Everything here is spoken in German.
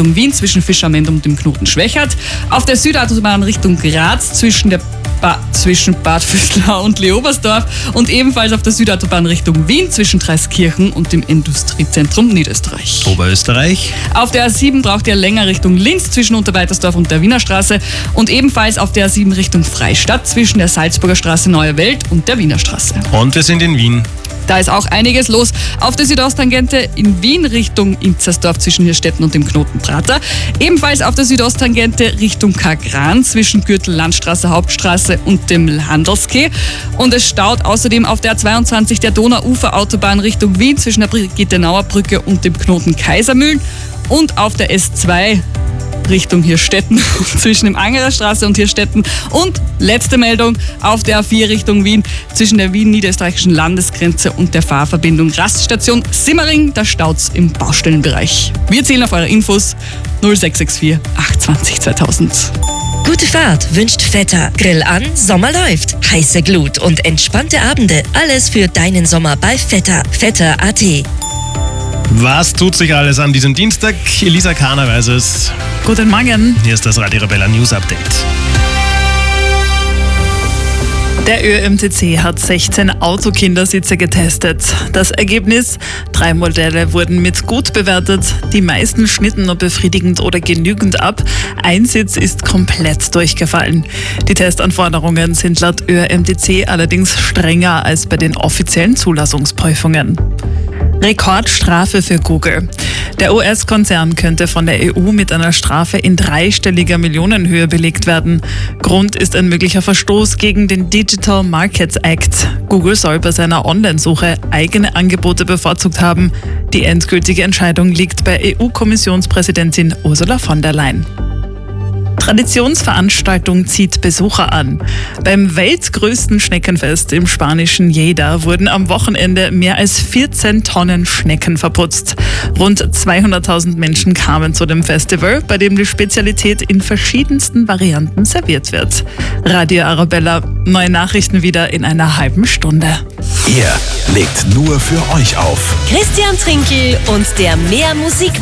Richtung Wien zwischen Fischermend und dem Knoten Schwächert. Auf der Südautobahn Richtung Graz zwischen Bad Vöslau und Leobersdorf und ebenfalls auf der Südautobahn Richtung Wien zwischen Dreiskirchen und dem Industriezentrum Niederösterreich. Oberösterreich. Auf der A7 braucht ihr länger Richtung Linz zwischen Unterweitersdorf und der Wiener Straße und ebenfalls auf der A7 Richtung Freistadt zwischen der Salzburger Straße Neue Welt und der Wiener Straße. Und wir sind in Wien. Da ist auch einiges los. Auf der Südosttangente in Wien Richtung Inzersdorf zwischen Hirstetten und dem Knoten Prater. Ebenfalls auf der Südosttangente Richtung Kagran zwischen Gürtel Landstraße, Hauptstraße und dem Handelskeh. Und es staut außerdem auf der A22 der Donauuferautobahn Richtung Wien zwischen der Brigitte-Nauer Brücke und dem Knoten Kaisermühlen. Und auf der S2 Richtung Hirstetten zwischen dem Angerer Straße und Hirstetten. Und letzte Meldung auf der A4 Richtung Wien zwischen der Wien-Niederösterreichischen Landesgrenze und der Fahrverbindung Raststation Simmering. Da staut's im Baustellenbereich. Wir zählen auf eure Infos 0664 820 2000. Gute Fahrt wünscht Vetter. Grill an, Sommer läuft. Heiße Glut und entspannte Abende. Alles für deinen Sommer bei Vetter. Vetter.at. Was tut sich alles an diesem Dienstag? Elisa Kahner weiß es. Guten Morgen. Hier ist das Radio Arabella News Update. Der ÖMTC hat 16 Autokindersitze getestet. Das Ergebnis: 3 Modelle wurden mit gut bewertet, die meisten schnitten nur befriedigend oder genügend ab. Ein Sitz ist komplett durchgefallen. Die Testanforderungen sind laut ÖMTC allerdings strenger als bei den offiziellen Zulassungsprüfungen. Rekordstrafe für Google. Der US-Konzern könnte von der EU mit einer Strafe in dreistelliger Millionenhöhe belegt werden. Grund ist ein möglicher Verstoß gegen den Digital Markets Act. Google soll bei seiner Online-Suche eigene Angebote bevorzugt haben. Die endgültige Entscheidung liegt bei EU-Kommissionspräsidentin Ursula von der Leyen. Traditionsveranstaltung zieht Besucher an. Beim weltgrößten Schneckenfest im spanischen Lleida wurden am Wochenende mehr als 14 Tonnen Schnecken verputzt. Rund 200.000 Menschen kamen zu dem Festival, bei dem die Spezialität in verschiedensten Varianten serviert wird. Radio Arabella, neue Nachrichten wieder in einer halben Stunde. Ihr legt nur für euch auf. Christian Trinkel und der Mehr Musik